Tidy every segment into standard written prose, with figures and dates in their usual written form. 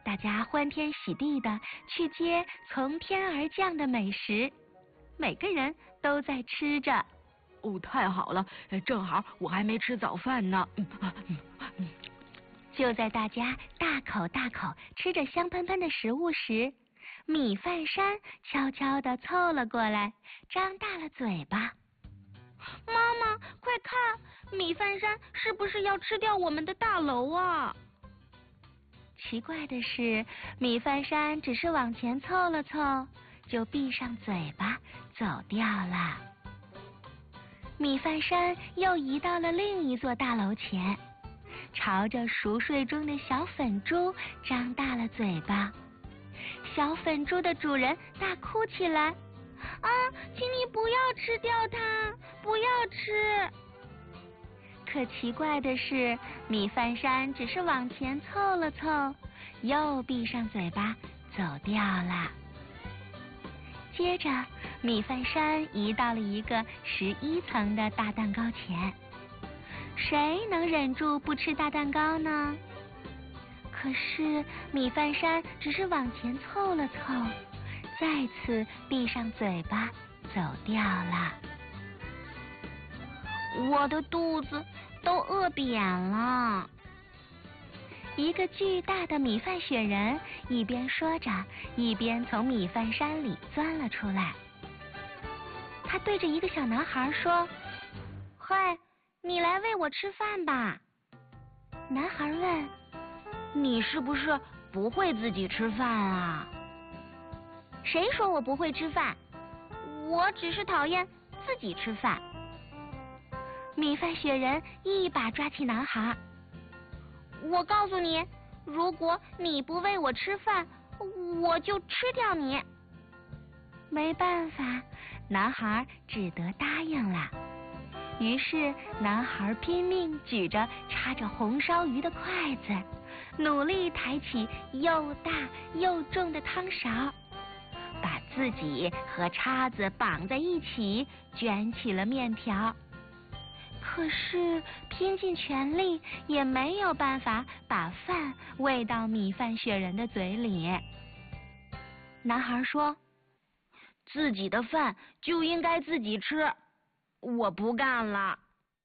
大家欢天喜地的去接从天而降的美食，每个人都在吃着。 哦，太好了，正好我还没吃早饭呢。 就在大家大口大口吃着香喷喷的食物时，米饭山悄悄地凑了过来，张大了嘴巴。 妈妈，快看，米饭山是不是要吃掉我们的大楼啊？ 奇怪的是，米饭山只是往前凑了凑，就闭上嘴巴走掉了。米饭山又移到了另一座大楼前，朝着熟睡中的小粉猪张大了嘴巴。小粉猪的主人大哭起来：“啊，请你不要吃掉它，不要吃！”可奇怪的是，米饭山只是往前凑了凑，又闭上嘴巴走掉了。接着，米饭山移到了一个11层的大蛋糕前。谁能忍住不吃大蛋糕呢？可是米饭山只是往前凑了凑，再次闭上嘴巴走掉了。 我的肚子都饿扁了。 一个巨大的米饭雪人一边说着，一边从米饭山里钻了出来。他对着一个小男孩说：“ 嗨，你来喂我吃饭吧。” 男孩问：“ 你是不是不会自己吃饭啊？”“谁说我不会吃饭？我只是讨厌自己吃饭。” 米饭雪人一把抓起男孩。 我告诉你，如果你不喂我吃饭，我就吃掉你。 没办法，男孩只得答应了。于是男孩拼命举着插着红烧鱼的筷子，努力抬起又大又重的汤勺，把自己和叉子绑在一起，卷起了面条。可是拼尽全力也没有办法把饭喂到米饭雪人的嘴里。 男孩说：“自己的饭就应该自己吃，我不干了。”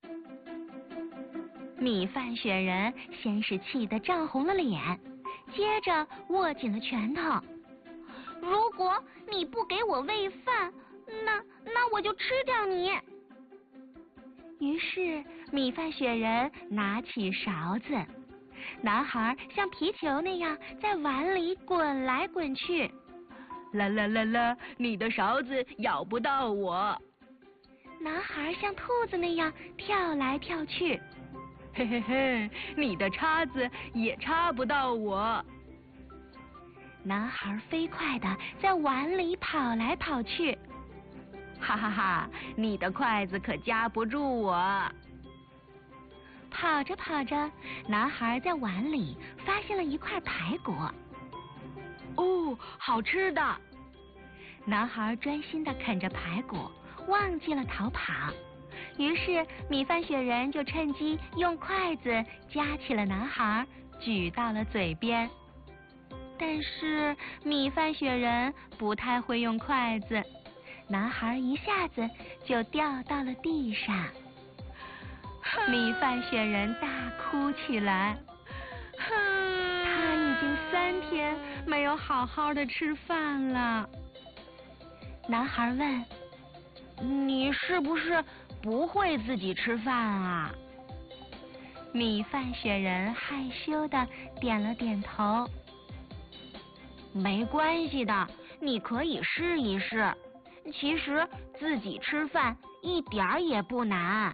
米饭雪人先是气得涨红了脸，接着握紧了拳头。 “如果你不给我喂饭，那我就吃掉你。” 于是米饭雪人拿起勺子，男孩像皮球那样在碗里滚来滚去。 啦啦啦啦，你的勺子咬不到我。 男孩像兔子那样跳来跳去。 嘿嘿嘿，你的叉子也插不到我。 男孩飞快地在碗里跑来跑去。 哈哈哈，你的筷子可夹不住我。 跑着跑着，男孩在碗里发现了一块排骨。 哦，好吃的！ 男孩专心地啃着排骨，忘记了逃跑。于是米饭雪人就趁机用筷子夹起了男孩，举到了嘴边。但是米饭雪人不太会用筷子，男孩一下子就掉到了地上。米饭雪人大哭起来。他已经3天没有好好的吃饭了。男孩问：“ 你是不是不会自己吃饭啊？” 米饭雪人害羞的点了点头。 没关系的，你可以试一试。其实自己吃饭一点儿也不难。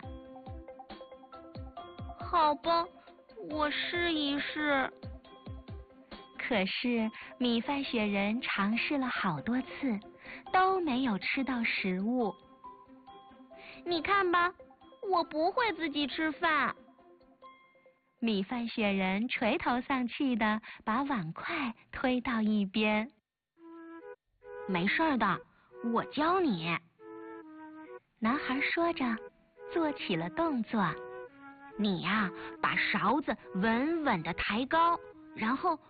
好吧，我试一试。 可是米饭雪人尝试了好多次，都没有吃到食物。 你看吧，我不会自己吃饭。 米饭雪人垂头丧气地把碗筷推到一边。 没事的，我教你。 男孩说着，做起了动作。 你呀，把勺子稳稳地抬高，然后